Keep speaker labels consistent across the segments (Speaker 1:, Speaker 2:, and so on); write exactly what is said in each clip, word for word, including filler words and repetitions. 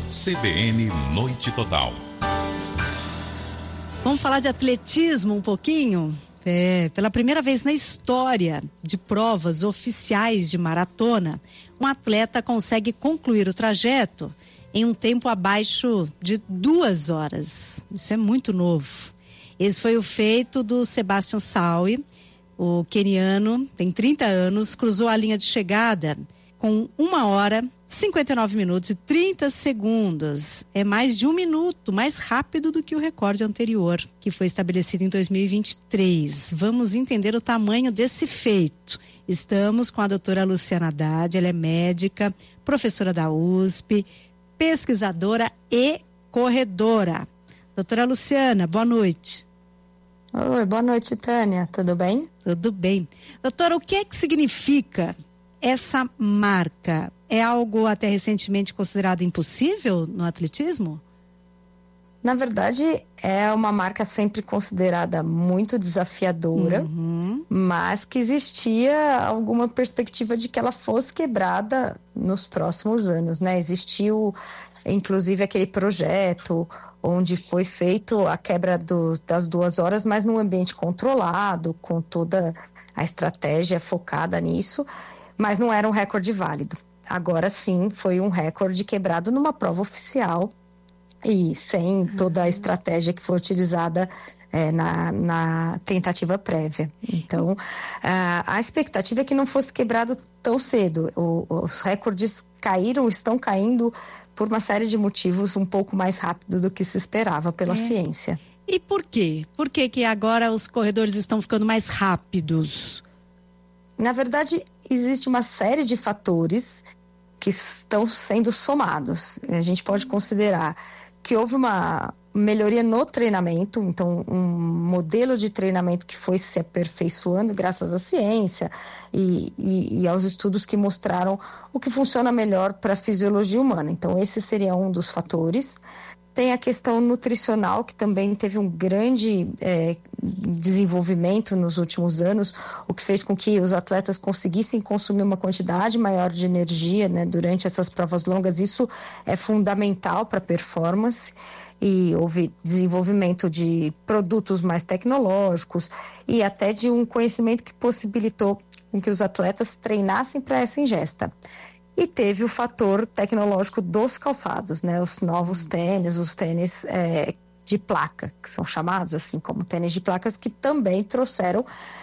Speaker 1: C B N Noite Total.
Speaker 2: Vamos falar de atletismo um pouquinho? É, pela primeira vez na história de provas oficiais de maratona, um atleta consegue concluir o trajeto em um tempo abaixo de duas horas. Isso é muito novo. Esse foi o feito do Sebastian Saue, o queniano, tem trinta anos, cruzou a linha de chegada com uma hora, cinquenta e nove minutos e trinta segundos. É mais de um minuto mais rápido do que o recorde anterior, que foi estabelecido em dois mil e vinte e três. Vamos entender o tamanho desse feito. Estamos com a doutora Luciana Haddad, ela é médica, professora da U S P, pesquisadora e corredora. Doutora Luciana, boa noite.
Speaker 3: Oi, boa noite, Tânia. Tudo bem?
Speaker 2: Tudo bem. Doutora, o que é que significa essa marca? É algo até recentemente considerado impossível no atletismo?
Speaker 3: Na verdade, é uma marca sempre considerada muito desafiadora, uhum. mas que existia alguma perspectiva de que ela fosse quebrada nos próximos anos, né? Existiu, inclusive, aquele projeto onde foi feito a quebra do, das duas horas, mas num ambiente controlado, com toda a estratégia focada nisso, mas não era um recorde válido. Agora sim, foi um recorde quebrado numa prova oficial e sem toda a estratégia que foi utilizada é, na, na tentativa prévia. Então, a, a expectativa é que não fosse quebrado tão cedo. O, os recordes caíram, estão caindo por uma série de motivos um pouco mais rápido do que se esperava pela é. ciência.
Speaker 2: E por quê? Por que que agora os corredores estão ficando mais rápidos?
Speaker 3: Na verdade, existe uma série de fatores que estão sendo somados. A gente pode considerar que houve uma melhoria no treinamento, então um modelo de treinamento que foi se aperfeiçoando graças à ciência e, e, e aos estudos que mostraram o que funciona melhor para a fisiologia humana. Então esse seria um dos fatores. Tem a questão nutricional, que também teve um grande é, desenvolvimento nos últimos anos, o que fez com que os atletas conseguissem consumir uma quantidade maior de energia, né, durante essas provas longas. Isso é fundamental para a performance. E houve desenvolvimento de produtos mais tecnológicos e até de um conhecimento que possibilitou com que os atletas treinassem para essa ingesta. E teve o fator tecnológico dos calçados, né? Os novos tênis, os tênis é, de placa, que são chamados assim como tênis de placas, que também trouxeram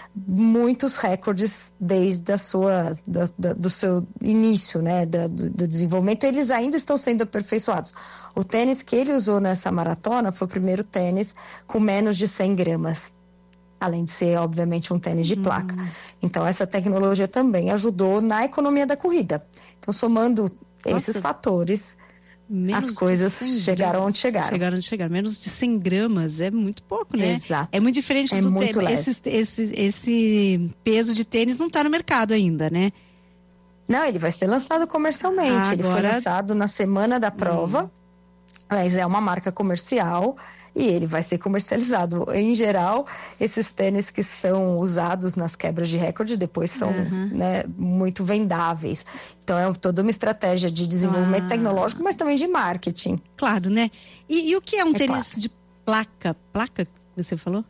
Speaker 3: muitos recordes desde a sua, da, da, do seu início, né? Da, do, do desenvolvimento. Eles ainda estão sendo aperfeiçoados. O tênis que ele usou nessa maratona foi o primeiro tênis com menos de cem gramas. Além de ser, obviamente, um tênis de placa. Hum. Então, essa tecnologia também ajudou na economia da corrida. Então, somando Nossa, esses fatores, as coisas chegaram onde chegaram.
Speaker 2: Chegaram onde chegaram. Menos de cem gramas é muito pouco, né?
Speaker 3: Exato.
Speaker 2: É muito diferente
Speaker 3: é
Speaker 2: do
Speaker 3: muito
Speaker 2: tênis. Esse, esse, esse peso de tênis não está no mercado ainda, né?
Speaker 3: Não, ele vai ser lançado comercialmente. Ah, agora... Ele foi lançado na semana da prova, hum. mas é uma marca comercial. E ele vai ser comercializado. Em geral, esses tênis que são usados nas quebras de recorde depois são uhum. né, muito vendáveis. Então é toda uma estratégia de desenvolvimento ah. tecnológico, mas também de marketing.
Speaker 2: Claro, né? E, e o que é um
Speaker 3: é
Speaker 2: tênis
Speaker 3: claro.
Speaker 2: de placa? Placa que você falou?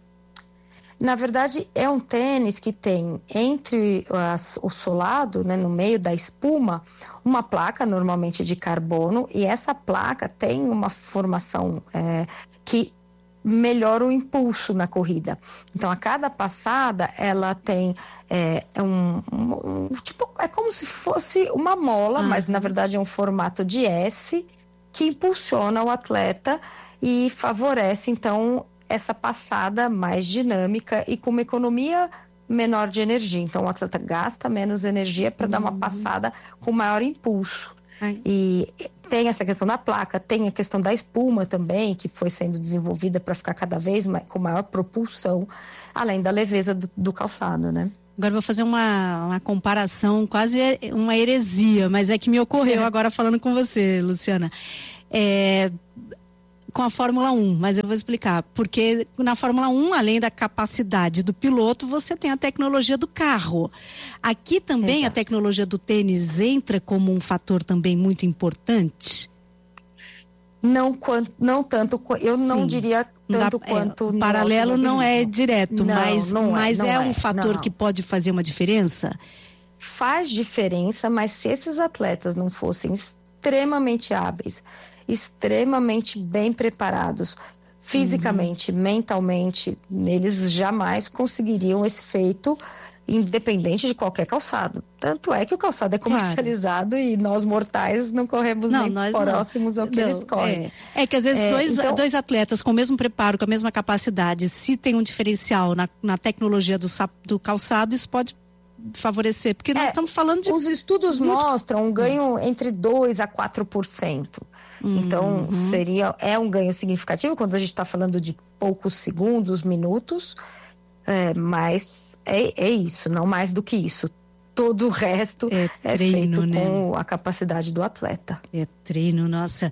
Speaker 3: Na verdade, é um tênis que tem entre as, o solado, né, no meio da espuma, uma placa normalmente de carbono, e essa placa tem uma formação é, que melhora o impulso na corrida. Então, a cada passada, ela tem é, um, um, um tipo, é como se fosse uma mola, uhum. mas na verdade é um formato de S que impulsiona o atleta e favorece, então, essa passada mais dinâmica e com uma economia menor de energia. Então, o atleta gasta menos energia para uhum. dar uma passada com maior impulso. Ai. E tem essa questão da placa, tem a questão da espuma também, que foi sendo desenvolvida para ficar cada vez mais, com maior propulsão, além da leveza do, do calçado, né?
Speaker 2: Agora vou fazer uma, uma comparação, quase uma heresia, mas é que me ocorreu agora falando com você, Luciana. É... com a Fórmula um, mas eu vou explicar. Porque na Fórmula um, além da capacidade do piloto, você tem a tecnologia do carro. Aqui também Exato. A tecnologia do tênis entra como um fator também muito importante?
Speaker 3: Não, quanto, não tanto, eu não Sim. diria tanto
Speaker 2: Dá,
Speaker 3: quanto...
Speaker 2: É, o paralelo não é direto, não, mas, não mas é, é um
Speaker 3: é,
Speaker 2: fator
Speaker 3: não.
Speaker 2: que pode fazer uma diferença?
Speaker 3: Faz diferença, mas se esses atletas não fossem extremamente hábeis, extremamente bem preparados, fisicamente, uhum. mentalmente, eles jamais conseguiriam esse feito independente de qualquer calçado. Tanto é que o calçado é comercializado claro. E nós mortais não corremos não, nem próximos não. ao que não, eles correm.
Speaker 2: É. é que às vezes é, dois, então... dois atletas com o mesmo preparo, com a mesma capacidade, se tem um diferencial na, na tecnologia do, do calçado, isso pode favorecer, porque nós é, estamos falando de...
Speaker 3: Os estudos muito... mostram um ganho entre dois a quatro por cento. Uhum. Então, seria, é um ganho significativo quando a gente está falando de poucos segundos, minutos, é, mas é, é isso, não mais do que isso. Todo o resto é, é treino, feito né? com a capacidade do atleta.
Speaker 2: É treino, nossa.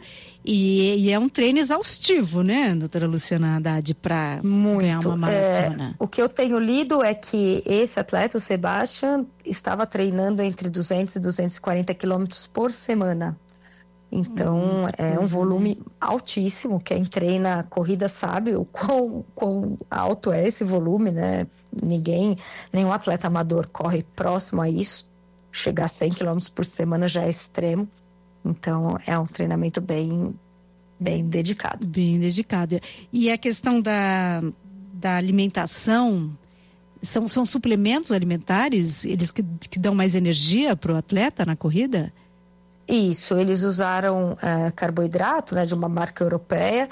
Speaker 2: E, e é um treino exaustivo, né, doutora Luciana Haddad, para ganhar uma maratona.
Speaker 3: É, o que eu tenho lido é que esse atleta, o Sebastian, estava treinando entre duzentos e duzentos e quarenta quilômetros por semana. Então, hum, é um volume né? altíssimo. Quem treina corrida sabe o quão, quão alto é esse volume, né? Ninguém, nenhum atleta amador corre próximo a isso. Chegar a cem quilômetros por semana já é extremo. Então, é um treinamento bem, bem dedicado.
Speaker 2: Bem dedicado. E a questão da, da alimentação, são, são suplementos alimentares, eles que, que dão mais energia para o atleta na corrida?
Speaker 3: Isso, eles usaram uh, carboidrato, né, de uma marca europeia,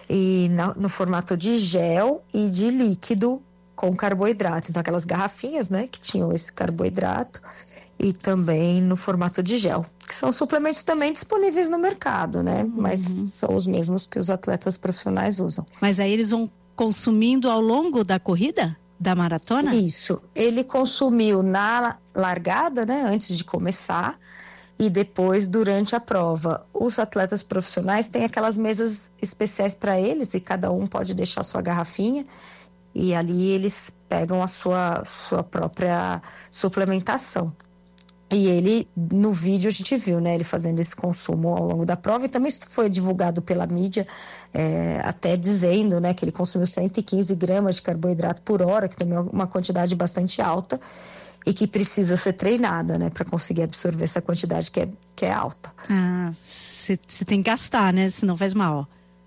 Speaker 3: e na, no formato de gel e de líquido com carboidrato. Então, aquelas garrafinhas, né, que tinham esse carboidrato, e também no formato de gel, que são suplementos também disponíveis no mercado, né, uhum. mas são os mesmos que os atletas profissionais usam.
Speaker 2: Mas aí eles vão consumindo ao longo da corrida? Da maratona?
Speaker 3: Isso, ele consumiu na largada, né, antes de começar, e depois durante a prova. Os atletas profissionais têm aquelas mesas especiais para eles e cada um pode deixar sua garrafinha e ali eles pegam a sua, sua própria suplementação. E ele, no vídeo a gente viu, né, ele fazendo esse consumo ao longo da prova, e também isso foi divulgado pela mídia, é, até dizendo, né, que ele consumiu cento e quinze gramas de carboidrato por hora, que também é uma quantidade bastante alta, e que precisa ser treinada, né, para conseguir absorver essa quantidade que é, que é alta.
Speaker 2: Ah, você tem que gastar, né, senão faz mal.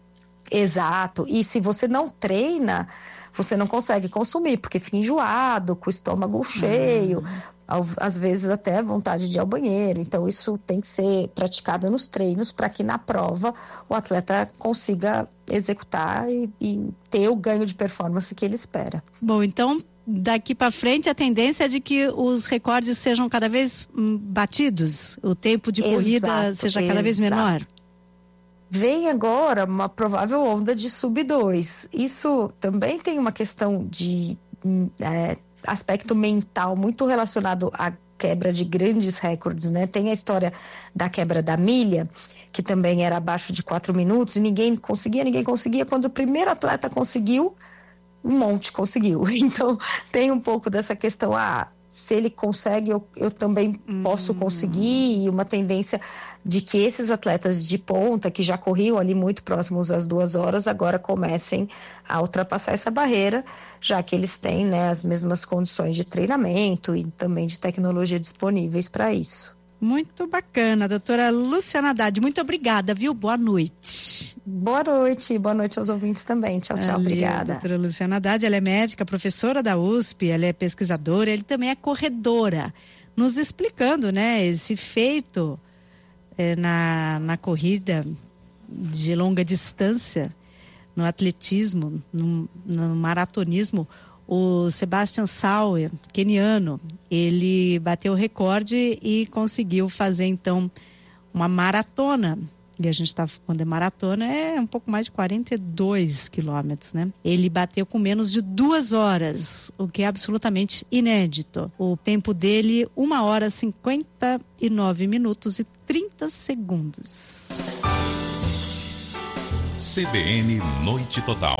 Speaker 3: Exato, e se você não treina, você não consegue consumir, porque fica enjoado, com o estômago cheio, ah. às vezes até vontade de ir ao banheiro. Então isso tem que ser praticado nos treinos para que na prova o atleta consiga executar e, e ter o ganho de performance que ele espera.
Speaker 2: Bom, então daqui para frente a tendência é de que os recordes sejam cada vez batidos, o tempo de exato, corrida seja cada exato. vez menor.
Speaker 3: Vem agora uma provável onda de sub dois. Isso também tem uma questão de é, aspecto mental muito relacionado à quebra de grandes recordes, né? Tem a história da quebra da milha, que também era abaixo de quatro minutos, e ninguém conseguia, ninguém conseguia. Quando o primeiro atleta conseguiu, um monte conseguiu. Então, tem um pouco dessa questão, ah, se ele consegue, eu, eu também hum. posso conseguir, e uma tendência de que esses atletas de ponta, que já corriam ali muito próximos às duas horas, agora comecem a ultrapassar essa barreira, já que eles têm, né, as mesmas condições de treinamento e também de tecnologia disponíveis para isso.
Speaker 2: Muito bacana, doutora Luciana Haddad, muito obrigada, viu? Boa noite.
Speaker 3: Boa noite, boa noite aos ouvintes também. Tchau, tchau, Valeu, obrigada.
Speaker 2: Doutora Luciana Haddad, ela é médica, professora da U S P, ela é pesquisadora, ele também é corredora, nos explicando, né, esse feito é, na, na corrida de longa distância, no atletismo, no, no maratonismo. O Sebastian Sauer, queniano, ele bateu o recorde e conseguiu fazer, então, uma maratona. E a gente está falando de maratona, é um pouco mais de quarenta e dois quilômetros, né? Ele bateu com menos de duas horas, o que é absolutamente inédito. O tempo dele, uma hora, cinquenta e nove minutos e trinta segundos.
Speaker 1: C B N Noite Total.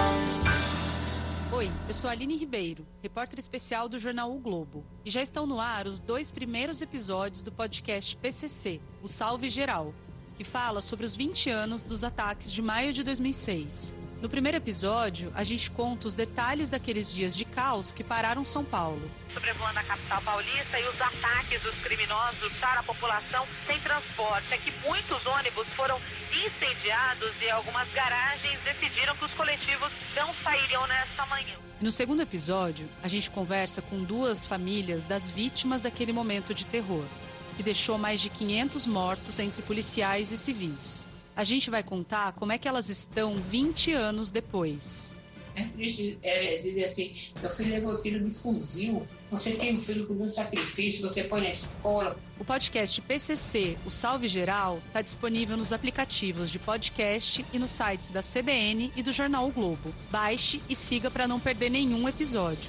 Speaker 4: Oi, eu sou a Aline Ribeiro, repórter especial do jornal O Globo. E já estão no ar os dois primeiros episódios do podcast P C C, o Salve Geral, que que fala sobre os vinte anos dos ataques de maio de dois mil e seis. No primeiro episódio, a gente conta os detalhes daqueles dias de caos que pararam São Paulo.
Speaker 5: Sobrevoando a capital paulista e os ataques dos criminosos deixaram a população sem transporte. É que muitos ônibus foram incendiados e algumas garagens decidiram que os coletivos não sairiam nesta manhã.
Speaker 4: No segundo episódio, a gente conversa com duas famílias das vítimas daquele momento de terror, que deixou mais de quinhentos mortos entre policiais e civis. A gente vai contar como é que elas estão vinte anos depois.
Speaker 6: É triste é, dizer assim, meu filho levou tiro de fuzil, você tem um filho com muito sacrifício, você põe na escola.
Speaker 4: O podcast P C C, o Salve Geral, está disponível nos aplicativos de podcast e nos sites da C B N e do Jornal O Globo. Baixe e siga para não perder nenhum episódio.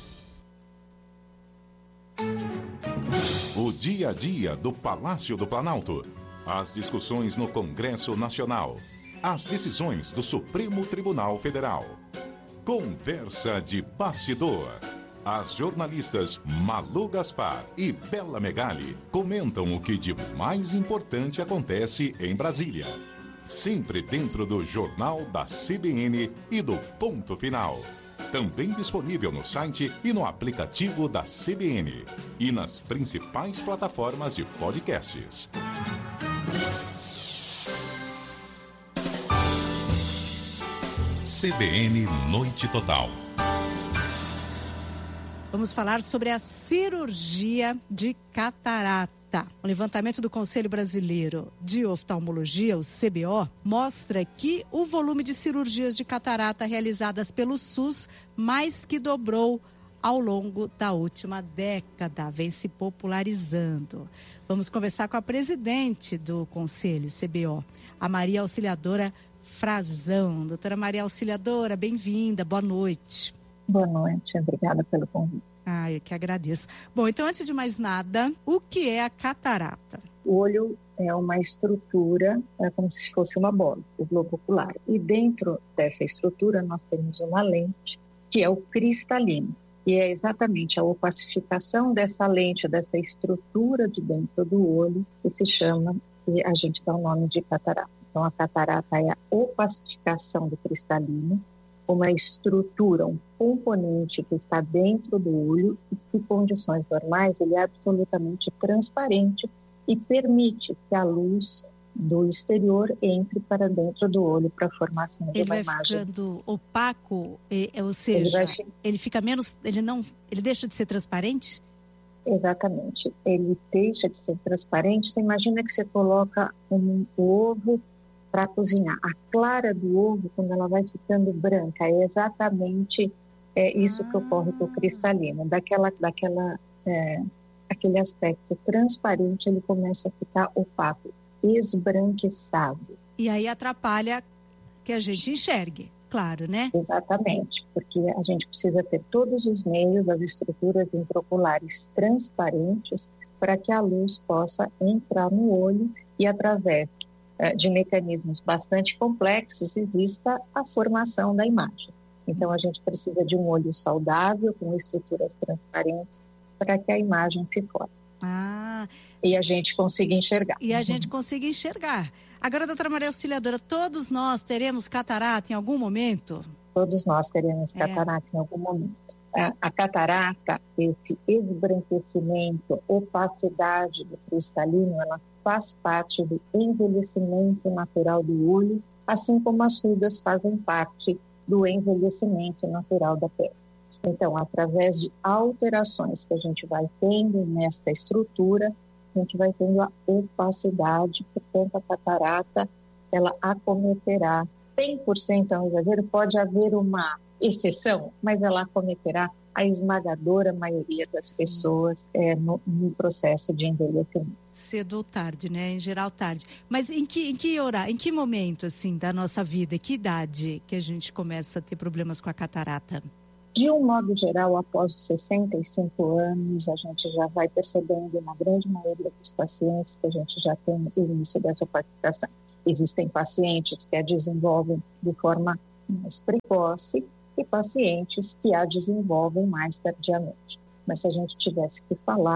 Speaker 1: O dia a dia do Palácio do Planalto. As discussões no Congresso Nacional. As decisões do Supremo Tribunal Federal. Conversa de bastidor. As jornalistas Malu Gaspar e Bela Megali comentam o que de mais importante acontece em Brasília. Sempre dentro do Jornal da C B N e do Ponto Final. Também disponível no site e no aplicativo da C B N. E nas principais plataformas de podcasts. C B N Noite Total.
Speaker 2: Vamos falar sobre a cirurgia de catarata. O levantamento do Conselho Brasileiro de Oftalmologia, o C B O, mostra que o volume de cirurgias de catarata realizadas pelo SUS mais que dobrou ao longo da última década, vem se popularizando. Vamos conversar com a presidente do Conselho C B O, a Maria Auxiliadora Frazão. Doutora Maria Auxiliadora, bem-vinda, boa noite.
Speaker 7: Boa noite, obrigada pelo convite.
Speaker 2: Ah, eu que agradeço. Bom, então, antes de mais nada, o que é a catarata?
Speaker 7: O olho é uma estrutura, é como se fosse uma bola, o globo ocular. E dentro dessa estrutura nós temos uma lente, que é o cristalino. E é exatamente a opacificação dessa lente, dessa estrutura de dentro do olho, que se chama, e a gente dá o nome de catarata. Então, a catarata é a opacificação do cristalino, uma estrutura, um componente que está dentro do olho e que, em condições normais, ele é absolutamente transparente e permite que a luz do exterior entre para dentro do olho para a formação de
Speaker 2: ele
Speaker 7: uma
Speaker 2: vai
Speaker 7: imagem.
Speaker 2: Ficando opaco, ou seja, ele, vai... ele fica menos, ele não, ele deixa de ser transparente?
Speaker 7: Exatamente, ele deixa de ser transparente. Você imagina que você coloca um ovo para cozinhar. A clara do ovo, quando ela vai ficando branca, é exatamente é, isso ah. que ocorre com o cristalino. Daquela, daquela, é, aquele aspecto transparente, ele começa a ficar opaco, esbranquiçado.
Speaker 2: E aí atrapalha que a gente enxergue, claro, né?
Speaker 7: Exatamente, porque a gente precisa ter todos os meios, as estruturas intraoculares transparentes, para que a luz possa entrar no olho e, através de mecanismos bastante complexos, exista a formação da imagem. Então, a gente precisa de um olho saudável, com estruturas transparentes, para que a imagem se forme.
Speaker 2: Ah.
Speaker 7: E a gente consiga enxergar.
Speaker 2: E a gente consiga enxergar. Agora, doutora Maria Auxiliadora, todos nós teremos catarata em algum momento?
Speaker 7: Todos nós teremos catarata é. em algum momento. A, a catarata, esse esbranquecimento, opacidade do cristalino, ela faz parte do envelhecimento natural do olho, assim como as rugas fazem parte do envelhecimento natural da pele. Então, através de alterações que a gente vai tendo nesta estrutura, a gente vai tendo a opacidade, portanto, a catarata, ela acometerá cem por cento, é um exagero, pode haver uma exceção, mas ela acometerá a esmagadora maioria das Sim. pessoas é, no, no processo de envelhecimento.
Speaker 2: Cedo ou tarde, né? Em geral, tarde. Mas em que, em que horário, em que momento, assim, da nossa vida, que idade que a gente começa a ter problemas com a catarata?
Speaker 7: De um modo geral, após os sessenta e cinco anos, a gente já vai percebendo, na grande maioria dos pacientes, que a gente já tem o início dessa opacificação. Existem pacientes que a desenvolvem de forma mais precoce, e pacientes que a desenvolvem mais tardiamente. Mas se a gente tivesse que falar,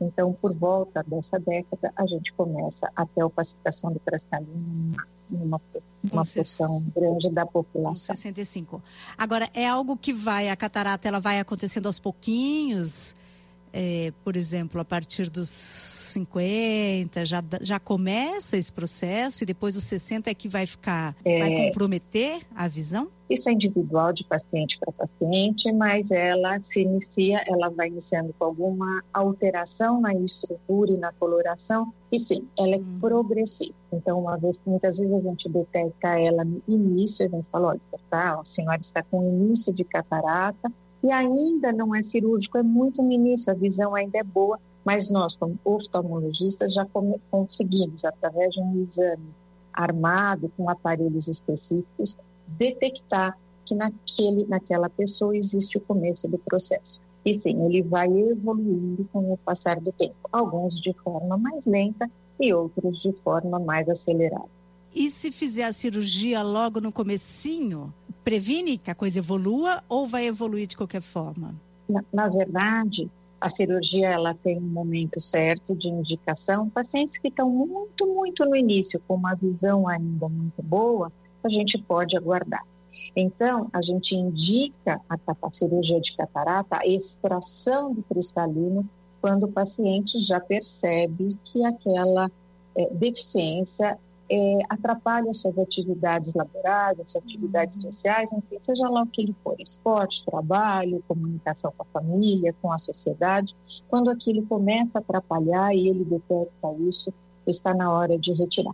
Speaker 7: Então, por volta dessa década, a gente começa a ter a opacificação do cristalino numa, numa uma porção grande da população.
Speaker 2: sessenta e cinco. Agora, é algo que vai, a catarata, ela vai acontecendo aos pouquinhos, é, por exemplo, a partir dos cinquenta, já, já começa esse processo, e depois dos sessenta é que vai ficar, é, vai comprometer a visão?
Speaker 7: Isso é individual de paciente para paciente, mas ela se inicia, ela vai iniciando com alguma alteração na estrutura e na coloração, e sim, ela é hum. progressiva. Então, uma vez, muitas vezes a gente detecta ela no início, a gente fala, olha, tá, a senhora está com início de catarata, e ainda não é cirúrgico, é muito no início, a visão ainda é boa, mas nós, como oftalmologistas, já conseguimos, através de um exame armado com aparelhos específicos, detectar que naquele, naquela pessoa existe o começo do processo. E sim, ele vai evoluindo com o passar do tempo, alguns de forma mais lenta e outros de forma mais acelerada.
Speaker 2: E se fizer a cirurgia logo no comecinho, previne que a coisa evolua ou vai evoluir de qualquer forma?
Speaker 7: Na, na verdade, a cirurgia ela tem um momento certo de indicação. Pacientes que estão muito, muito no início, com uma visão ainda muito boa, a gente pode aguardar. Então, a gente indica a, a cirurgia de catarata, a extração do cristalino, quando o paciente já percebe que aquela é, deficiência é, atrapalha suas atividades laborais, suas atividades sociais, enfim, seja lá o que ele for, esporte, trabalho, comunicação com a família, com a sociedade. Quando aquilo começa a atrapalhar e ele detecta isso, está na hora de retirar.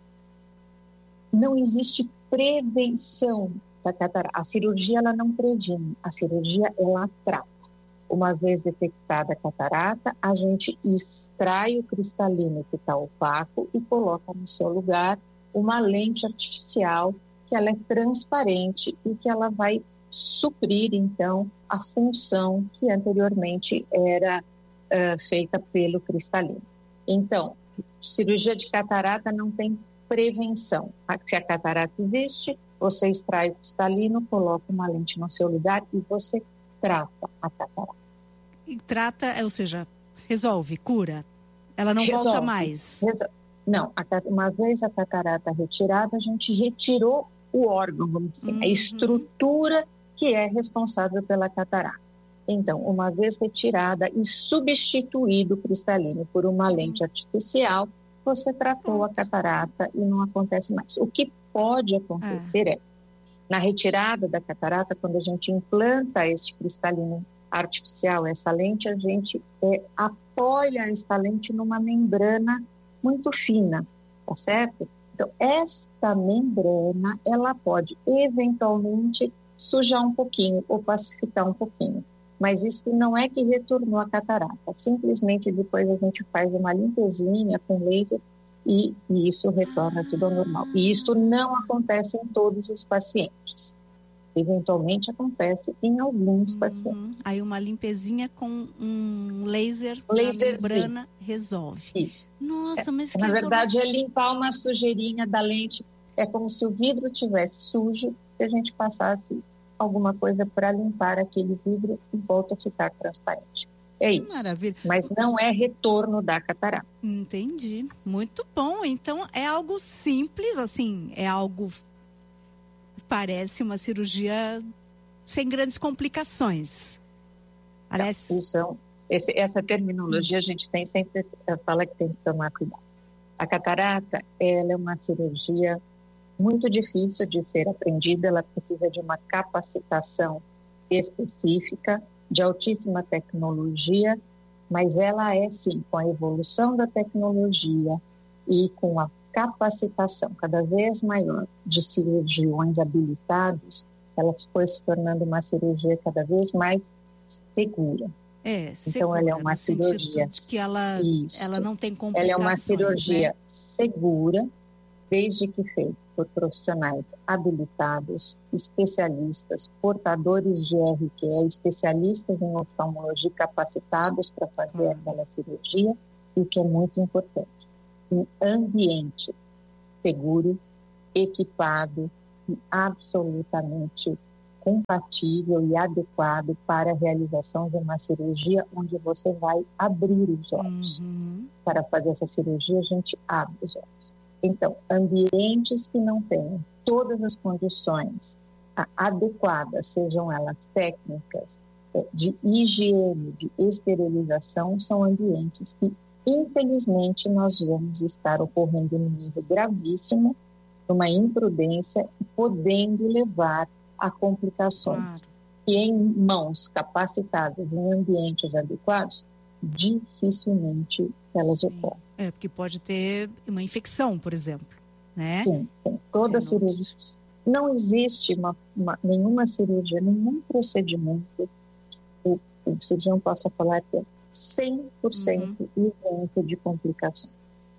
Speaker 7: Não existe prevenção da catarata. A cirurgia ela não previne, a cirurgia ela trata. Uma vez detectada a catarata, a gente extrai o cristalino que está opaco e coloca no seu lugar uma lente artificial que ela é transparente e que ela vai suprir, então, a função que anteriormente era uh, feita pelo cristalino. Então, cirurgia de catarata não tem prevenção. Se a catarata existe, você extrai o cristalino, coloca uma lente no seu lugar e você trata a catarata.
Speaker 2: E trata, ou seja, resolve, cura? Ela não resolve, volta mais?
Speaker 7: Resolve. Não, a, uma vez a catarata retirada, a gente retirou o órgão, vamos dizer, uhum. a estrutura que é responsável pela catarata. Então, uma vez retirada e substituído o cristalino por uma lente artificial, você tratou a catarata e não acontece mais. O que pode acontecer é, é na retirada da catarata, quando a gente implanta esse cristalino artificial, essa lente, a gente é, apoia essa lente numa membrana muito fina, tá certo? Então, esta membrana, ela pode eventualmente sujar um pouquinho, opacificar um pouquinho. Mas isso não é que retornou a catarata. Simplesmente depois a gente faz uma limpezinha com laser e, e isso retorna tudo ao normal. E isso não acontece em todos os pacientes. Eventualmente acontece em alguns uhum. pacientes.
Speaker 2: Aí uma limpezinha com um laser na membrana resolve.
Speaker 7: Isso.
Speaker 2: Nossa, mas
Speaker 7: é,
Speaker 2: que
Speaker 7: Na verdade
Speaker 2: informação.
Speaker 7: É limpar uma sujeirinha da lente. É como se o vidro tivesse sujo e a gente passasse alguma coisa para limpar aquele vidro e volta a ficar transparente. É isso.
Speaker 2: Maravilha.
Speaker 7: Mas não é retorno da catarata.
Speaker 2: Entendi. Muito bom. Então é algo simples, assim, é algo... Parece uma cirurgia sem grandes complicações. Parece...
Speaker 7: Isso, esse, essa terminologia a gente tem sempre fala que tem que tomar cuidado. A catarata, ela é uma cirurgia muito difícil de ser aprendida, ela precisa de uma capacitação específica, de altíssima tecnologia, mas ela é sim, com a evolução da tecnologia e com a capacitação cada vez maior de cirurgiões habilitados, ela foi se tornando uma cirurgia cada vez mais segura.
Speaker 2: É,
Speaker 7: então
Speaker 2: segura,
Speaker 7: ela é uma cirurgia
Speaker 2: que ela, ela não tem complicações.
Speaker 7: Ela é uma cirurgia
Speaker 2: né?
Speaker 7: segura, desde que feita por profissionais habilitados, especialistas, portadores de R Q E, especialistas em oftalmologia capacitados para fazer hum. aquela cirurgia, e o que é muito importante, um ambiente seguro, equipado e absolutamente compatível e adequado para a realização de uma cirurgia onde você vai abrir os olhos. Uhum. Para fazer essa cirurgia, a gente abre os olhos. Então, ambientes que não tenham todas as condições adequadas, sejam elas técnicas, de higiene, de esterilização, são ambientes que, infelizmente, nós vamos estar ocorrendo num nível gravíssimo, uma imprudência, podendo levar a complicações. Claro. E em mãos capacitadas, em ambientes adequados, dificilmente elas
Speaker 2: Sim.
Speaker 7: ocorrem.
Speaker 2: É, porque pode ter uma infecção, por exemplo, né?
Speaker 7: Sim, sim. Toda
Speaker 2: Sim,
Speaker 7: cirurgia. Não existe uma, uma, nenhuma cirurgia, nenhum procedimento o, o cirurgião possa falar que é cem por cento uhum. isento de complicações.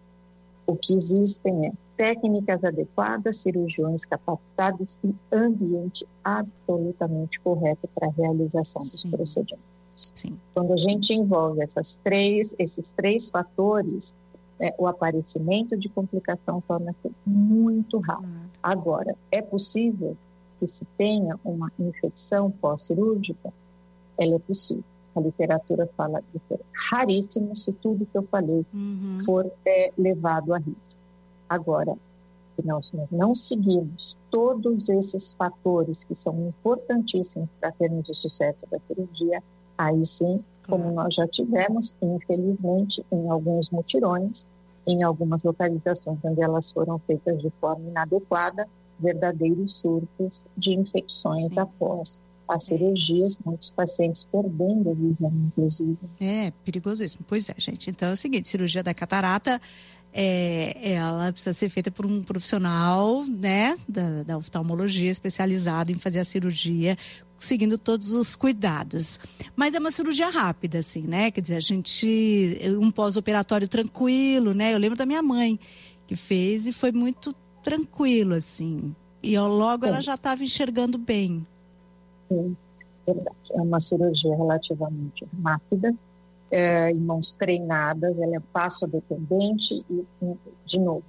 Speaker 7: O que existem é técnicas adequadas, cirurgiões capacitados e ambiente absolutamente correto para a realização dos Sim. procedimentos.
Speaker 2: Sim.
Speaker 7: Quando a gente envolve essas três, esses três fatores, é, o aparecimento de complicação torna-se muito rápido. Uhum. Agora, é possível que se tenha uma infecção pós-cirúrgica? Ela é possível. A literatura fala de ser raríssimo se tudo que eu falei uhum. for é, levado a risco. Agora, se nós não seguirmos todos esses fatores que são importantíssimos para termos o sucesso da cirurgia, aí sim, como uhum. nós já tivemos, infelizmente, em alguns mutirões, em algumas localizações onde elas foram feitas de forma inadequada, verdadeiros surtos de infecções sim. após as cirurgias, muitos pacientes perdendo a visão, inclusive.
Speaker 2: É, perigosíssimo. Pois é, gente. Então é o seguinte, cirurgia da catarata, é, ela precisa ser feita por um profissional, né, da, da oftalmologia, especializado em fazer a cirurgia, seguindo todos os cuidados. Mas é uma cirurgia rápida, assim, né? Quer dizer, a gente, um pós-operatório tranquilo, né? Eu lembro da minha mãe, que fez e foi muito tranquilo, assim. E logo Sim. ela já estava enxergando bem.
Speaker 7: Sim, verdade. É uma cirurgia relativamente rápida, é, em mãos treinadas, ela é passo dependente e, de novo,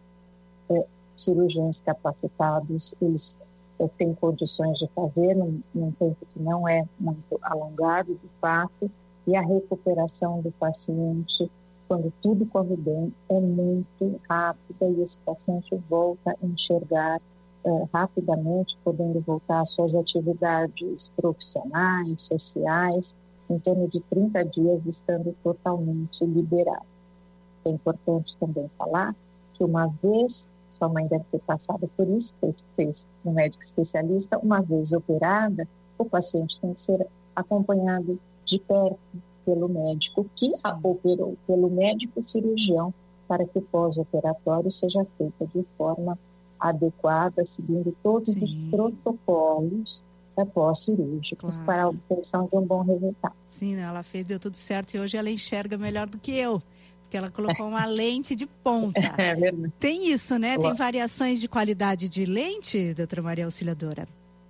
Speaker 7: é, cirurgiões capacitados, eles é, têm condições de fazer num, num tempo que não é muito alongado, de fato, e a recuperação do paciente, quando tudo corre bem, é muito rápida e esse paciente volta a enxergar Uh, rapidamente, podendo voltar às suas atividades profissionais, sociais, em torno de trinta dias, estando totalmente liberado. É importante também falar que uma vez, sua mãe deve ter passado por isso, fez, fez um médico especialista, uma vez operada, o paciente tem que ser acompanhado de perto pelo médico que a operou, pelo médico cirurgião, para que o pós-operatório seja feito de forma adequada, seguindo todos Sim. os protocolos é, pós-cirúrgicos claro. Para a obtenção de um bom resultado.
Speaker 2: Sim, ela fez, deu tudo certo e hoje ela enxerga melhor do que eu, porque ela colocou uma lente de ponta.
Speaker 7: É verdade.
Speaker 2: Tem isso, né? Tem variações de qualidade de lente, doutora Maria Auxiliadora?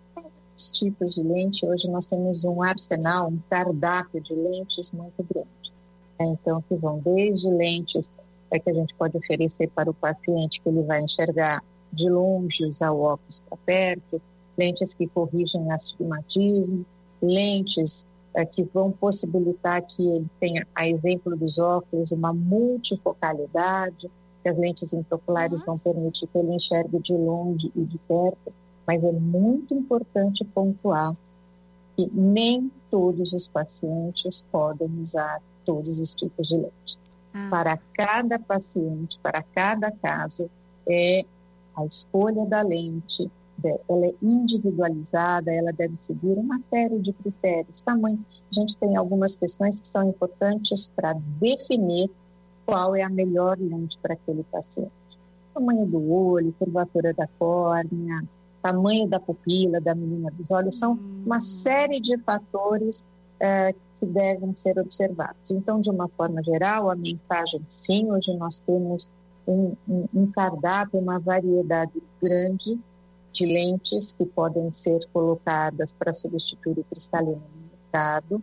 Speaker 7: Os tipos de lente, hoje nós temos um arsenal, um cardápio de lentes muito grande. É, então, que vão desde lentes é, que a gente pode oferecer para o paciente que ele vai enxergar de longe, usar o óculos para perto, lentes que corrigem astigmatismo, lentes é, que vão possibilitar que ele tenha, a exemplo dos óculos, uma multifocalidade, que as lentes intraoculares vão permitir que ele enxergue de longe e de perto, mas é muito importante pontuar que nem todos os pacientes podem usar todos os tipos de lente. Ah. Para cada paciente, para cada caso, é a escolha da lente, ela é individualizada, ela deve seguir uma série de critérios. Tamanho, a gente tem algumas questões que são importantes para definir qual é a melhor lente para aquele paciente. Tamanho do olho, curvatura da córnea, tamanho da pupila, da menina dos olhos, são uma série de fatores é, que devem ser observados. Então, de uma forma geral, a mensagem, sim, hoje nós temos Um, um, um cardápio, uma variedade grande de lentes que podem ser colocadas para substituir o cristalino no mercado,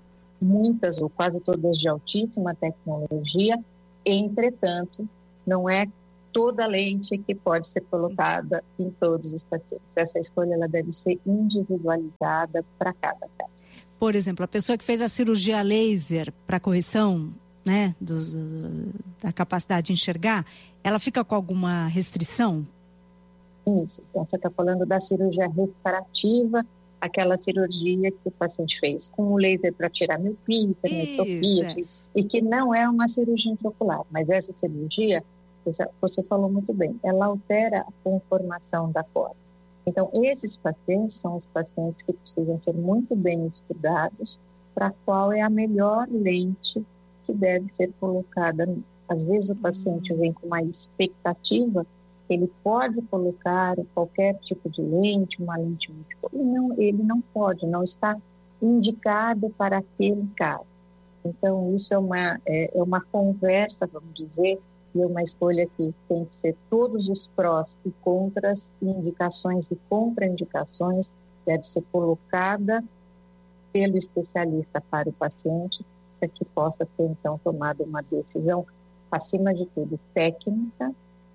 Speaker 7: muitas ou quase todas de altíssima tecnologia. Entretanto, não é toda a lente que pode ser colocada em todos os pacientes. Essa escolha ela deve ser individualizada para cada caso.
Speaker 2: Por exemplo, a pessoa que fez a cirurgia laser para correção, né, dos, da capacidade de enxergar, ela fica com alguma restrição?
Speaker 7: Isso, então você está falando da cirurgia refrativa, aquela cirurgia que o paciente fez com o laser para tirar miopia, hipermetropia, e que não é uma cirurgia intraocular, mas essa cirurgia, você falou muito bem, ela altera a conformação da córnea. Então, esses pacientes são os pacientes que precisam ser muito bem estudados para qual é a melhor lente que deve ser colocada. Às vezes o paciente vem com uma expectativa, ele pode colocar qualquer tipo de lente, uma lente múltipla, e não, ele não pode, não está indicado para aquele caso. Então, isso é uma, é, é uma conversa, vamos dizer, e uma escolha que tem que ser todos os prós e contras, indicações e contraindicações, deve ser colocada pelo especialista para o paciente, para que possa ser, então, tomada uma decisão, acima de tudo, técnica,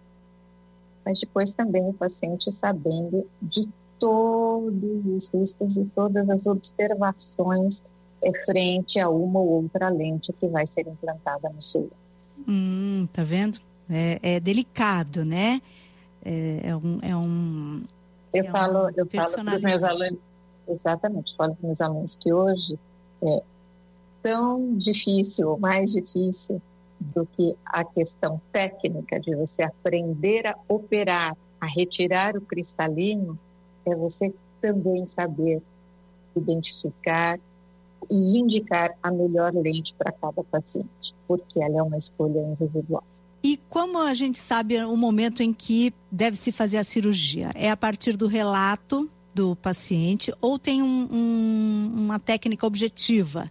Speaker 7: mas depois também o paciente sabendo de todos os riscos e todas as observações é, frente a uma ou outra lente que vai ser implantada no seu olho.
Speaker 2: Hum, tá vendo? É, é delicado, né? É, é um... É um
Speaker 7: eu
Speaker 2: é
Speaker 7: falo,
Speaker 2: um
Speaker 7: eu falo para os meus alunos, exatamente, falo para os meus alunos que hoje é tão difícil, mais difícil, do que a questão técnica de você aprender a operar, a retirar o cristalino, é você também saber identificar e indicar a melhor lente para cada paciente, porque ela é uma escolha individual.
Speaker 2: E como a gente sabe o momento em que deve se fazer a cirurgia? É a partir do relato do paciente ou tem um, um, uma técnica objetiva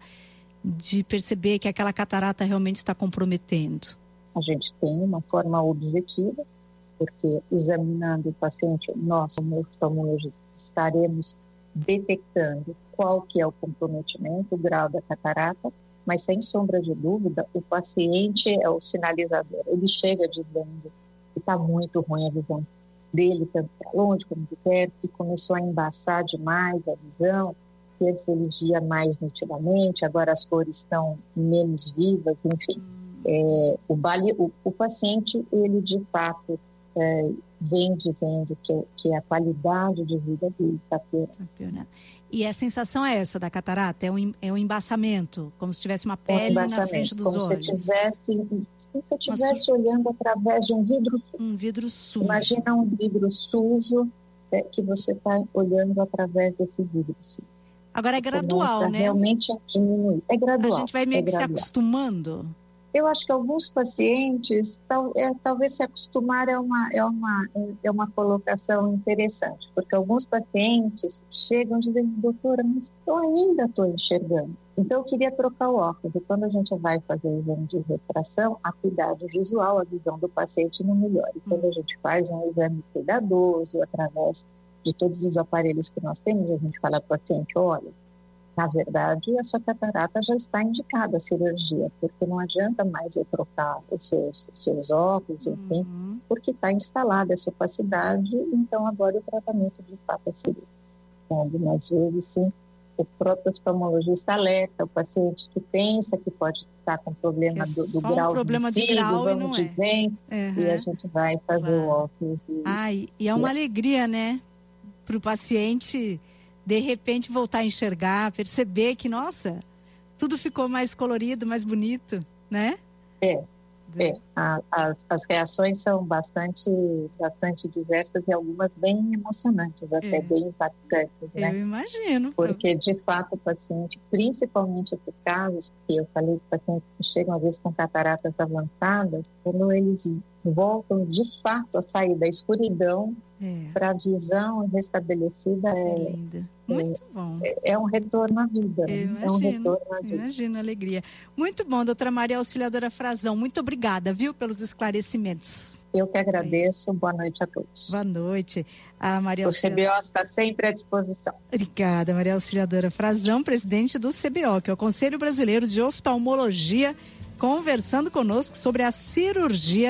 Speaker 2: de perceber que aquela catarata realmente está comprometendo?
Speaker 7: A gente tem uma forma objetiva, porque examinando o paciente, nós, como oftalmologistas, estaremos detectando qual que é o comprometimento, o grau da catarata, mas sem sombra de dúvida, o paciente é o sinalizador. Ele chega dizendo que está muito ruim a visão dele, tanto para longe como de perto, que começou a embaçar demais a visão, que antes ele via mais nitidamente, agora as cores estão menos vivas, enfim. É, o, bali, o, o paciente, ele de fato é, vem dizendo que, que a qualidade de vida dele está piorando.
Speaker 2: E a sensação é essa da catarata? É um, é um embaçamento, como se tivesse uma pele é um na frente dos
Speaker 7: como
Speaker 2: olhos?
Speaker 7: Se tivesse, como se você estivesse su... olhando através de um vidro sujo.
Speaker 2: Um vidro sujo.
Speaker 7: Imagina um vidro sujo é, que você está olhando através desse vidro sujo.
Speaker 2: Agora é gradual, né?
Speaker 7: Realmente a diminuir. É gradual.
Speaker 2: A gente vai meio
Speaker 7: é
Speaker 2: que
Speaker 7: gradual.
Speaker 2: se acostumando.
Speaker 7: Eu acho que alguns pacientes, tal, é, talvez se acostumar é uma, é, uma, é uma colocação interessante, porque alguns pacientes chegam dizendo, doutora, mas eu ainda estou enxergando. Então eu queria trocar o óculos. E quando a gente vai fazer o exame de refração, a cuidado visual, a visão do paciente não melhora. E quando a gente faz um exame cuidadoso, através de todos os aparelhos que nós temos, a gente fala para o paciente, olha, na verdade, a sua catarata já está indicada a cirurgia, porque não adianta mais eu trocar os seus, os seus óculos, enfim, uhum. porque está instalada essa opacidade, então agora o tratamento de fato é cirúrgico. Então, algumas vezes, sim, o próprio oftalmologista alerta o paciente que pensa que pode estar com problema
Speaker 2: é
Speaker 7: do, do
Speaker 2: só
Speaker 7: grau
Speaker 2: um problema
Speaker 7: vencido,
Speaker 2: de grau
Speaker 7: vamos
Speaker 2: e não
Speaker 7: dizer,
Speaker 2: é. Uhum.
Speaker 7: e a gente vai fazer claro. o óculos. E,
Speaker 2: Ai, e é uma e alegria, né, para o paciente de repente voltar a enxergar, perceber que, nossa, tudo ficou mais colorido, mais bonito, né?
Speaker 7: É, é. A, as, as reações são bastante, bastante diversas e algumas bem emocionantes, até é. bem impactantes, né?
Speaker 2: Eu imagino.
Speaker 7: Porque, de fato, o paciente, principalmente esses casos que eu falei, que pacientes que chegam às vezes com cataratas avançadas, quando eles voltam, de fato, a sair da escuridão é. para a visão restabelecida, é,
Speaker 2: é lindo. Muito
Speaker 7: é,
Speaker 2: bom.
Speaker 7: É, é um retorno à vida.
Speaker 2: Eu
Speaker 7: né?
Speaker 2: imagino,
Speaker 7: é um retorno à vida.
Speaker 2: Imagino a alegria. Muito bom, doutora Maria Auxiliadora Frazão. Muito obrigada, viu, pelos esclarecimentos.
Speaker 7: Eu que agradeço. Boa noite a todos.
Speaker 2: Boa noite. A Maria
Speaker 7: o
Speaker 2: Auxiliadora...
Speaker 7: C B O está sempre à disposição.
Speaker 2: Obrigada, Maria Auxiliadora Frazão, presidente do C B O, que é o Conselho Brasileiro de Oftalmologia, conversando conosco sobre a cirurgia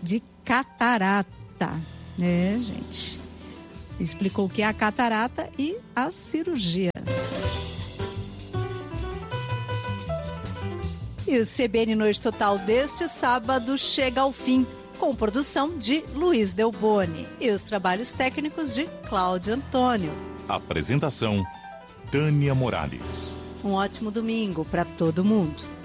Speaker 2: de catarata, né, gente? Explicou o que é a catarata e a cirurgia. E o C B N Noite Total deste sábado chega ao fim, com produção de Luiz Delboni e os trabalhos técnicos de Cláudio Antônio.
Speaker 1: Apresentação: Tânia Morales.
Speaker 2: Um ótimo domingo para todo mundo.